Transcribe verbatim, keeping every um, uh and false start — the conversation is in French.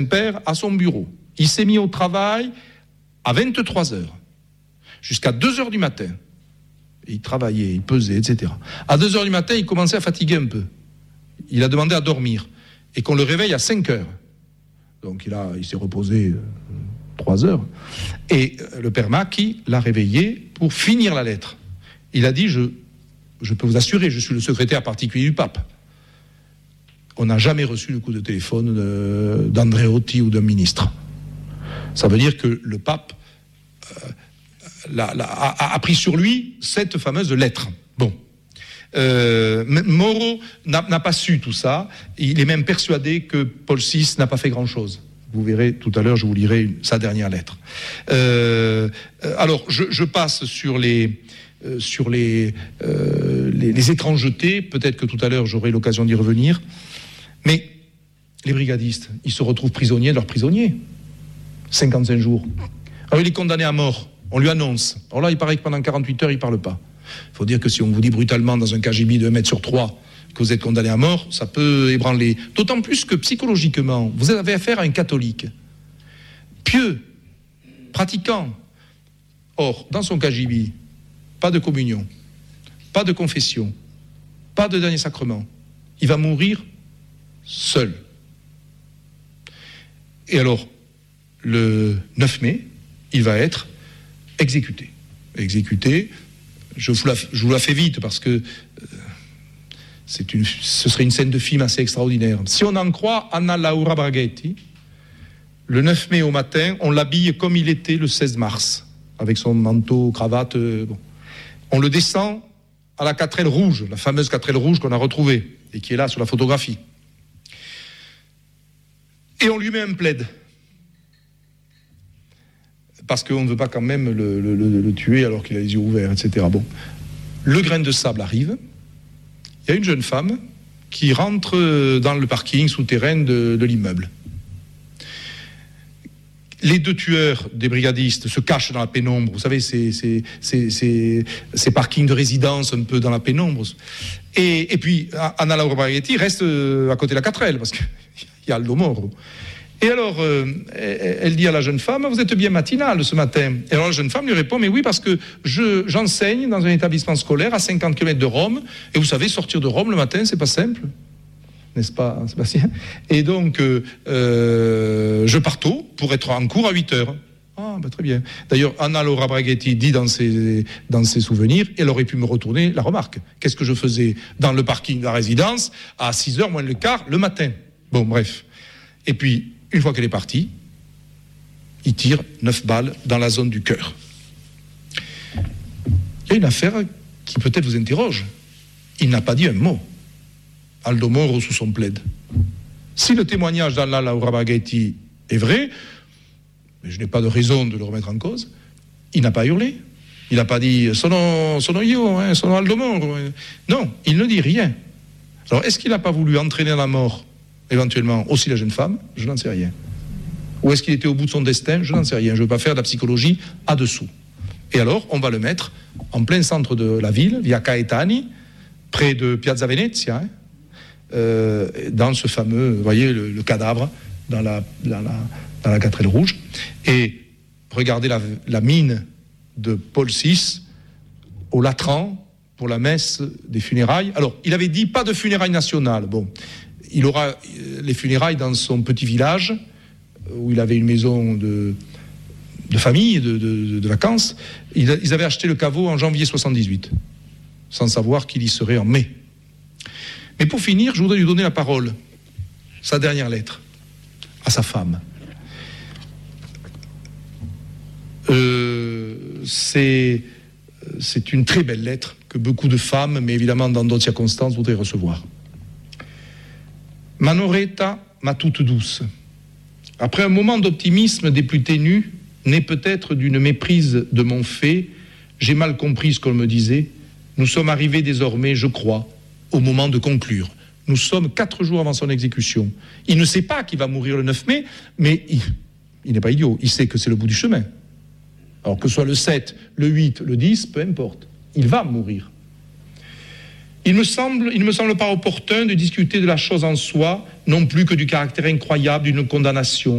père à son bureau. Il s'est mis au travail à vingt-trois heures, jusqu'à deux heures du matin. Il travaillait, il pesait, et cetera. À deux heures du matin, il commençait à fatiguer un peu. Il a demandé à dormir et qu'on le réveille à cinq heures. Donc il, a, il s'est reposé euh, trois heures. Et euh, le père Macchi l'a réveillé pour finir la lettre. Il a dit, je, je peux vous assurer, je suis le secrétaire particulier du pape. On n'a jamais reçu le coup de téléphone de, d'Andreotti ou d'un ministre. Ça veut dire que le pape euh, la, la, a, a pris sur lui cette fameuse lettre. Bon. Euh, Moro n'a, n'a pas su tout ça. Il est même persuadé que Paul six n'a pas fait grand-chose. Vous verrez tout à l'heure, je vous lirai une, sa dernière lettre. Euh, alors, je, je passe sur les euh, sur les, euh, les les étrangetés. Peut-être que tout à l'heure j'aurai l'occasion d'y revenir. Mais les brigadistes, ils se retrouvent prisonniers de leurs prisonniers. cinquante-cinq jours. Alors il est condamné à mort. On lui annonce. Alors là, il paraît que pendant quarante-huit heures, il ne parle pas. Il faut dire que si on vous dit brutalement dans un K G B de un mètre sur trois que vous êtes condamné à mort, ça peut ébranler. D'autant plus que psychologiquement, vous avez affaire à un catholique pieux, pratiquant. Or, dans son K G B, pas de communion, pas de confession, pas de dernier sacrement. Il va mourir seul. Et alors, le neuf mai, il va être exécuté. Exécuté, je vous la, je vous la fais vite parce que euh, c'est une, ce serait une scène de film assez extraordinaire. Si on en croit Anna Laura Braghetti, le neuf mai au matin, on l'habille comme il était le seize mars, avec son manteau, cravate. Euh, bon. On le descend à la quatrelle rouge, la fameuse quatrelle rouge qu'on a retrouvée et qui est là sur la photographie. Et on lui met un plaid. Parce qu'on ne veut pas quand même le, le, le, le tuer alors qu'il a les yeux ouverts, et cetera. Bon. Le grain de sable arrive. Il y a une jeune femme qui rentre dans le parking souterrain de, de l'immeuble. Les deux tueurs des brigadistes se cachent dans la pénombre. Vous savez, ces, ces, ces, ces, ces parkings de résidence un peu dans la pénombre. Et, et puis, Anna Laura Braghetti reste à côté de la quatrelle, parce qu'il y a Aldo Moro. Et alors, euh, elle dit à la jeune femme, vous êtes bien matinale ce matin. Et alors la jeune femme lui répond, mais oui, parce que je, j'enseigne dans un établissement scolaire à cinquante kilomètres de Rome. Et vous savez, sortir de Rome le matin, c'est pas simple. N'est-ce pas, Sébastien? Et donc, euh, euh, je pars tôt pour être en cours à huit heures. Ah, ben très bien. D'ailleurs, Anna Laura Braghetti dit dans ses, dans ses souvenirs, elle aurait pu me retourner la remarque. Qu'est-ce que je faisais dans le parking de la résidence à six heures moins le quart le matin? Bon, bref. Et puis, une fois qu'elle est partie, il tire neuf balles dans la zone du cœur. Il y a une affaire qui peut-être vous interroge. Il n'a pas dit un mot. Aldo Moro sous son plaid. Si le témoignage d'Anna Laura Braghetti est vrai, mais je n'ai pas de raison de le remettre en cause, il n'a pas hurlé. Il n'a pas dit « sono, sono io, hein, sono Aldo Moro ». Non, il ne dit rien. Alors, est-ce qu'il n'a pas voulu entraîner à la mort éventuellement aussi la jeune femme? Je n'en sais rien. Ou est-ce qu'il était au bout de son destin? Je n'en sais rien. Je ne veux pas faire de la psychologie à dessous. Et alors, on va le mettre en plein centre de la ville, via Caetani, près de Piazza Venezia, hein, euh, dans ce fameux, vous voyez, le, le cadavre, dans la, dans la, dans la quatrelle rouge. Et regardez la, la mine de Paul six au Latran pour la messe des funérailles. Alors, il avait dit pas de funérailles nationales. Bon. Il aura les funérailles dans son petit village, où il avait une maison de, de famille, de, de, de vacances. Ils, ils avaient acheté le caveau en janvier soixante-dix-huit, sans savoir qu'il y serait en mai. Mais pour finir, je voudrais lui donner la parole, sa dernière lettre, à sa femme. Euh, c'est, c'est une très belle lettre que beaucoup de femmes, mais évidemment dans d'autres circonstances, voudraient recevoir. Manoretta, ma toute douce, après un moment d'optimisme des plus ténus, né peut-être d'une méprise de mon fait, j'ai mal compris ce qu'on me disait, nous sommes arrivés désormais, je crois, au moment de conclure. Nous sommes quatre jours avant son exécution. Il ne sait pas qu'il va mourir le neuf mai, mais il, il n'est pas idiot, il sait que c'est le bout du chemin. Alors que ce soit le sept, le huit, le dix, peu importe, il va mourir. Il me semble, il ne me semble pas opportun de discuter de la chose en soi, non plus que du caractère incroyable d'une condamnation.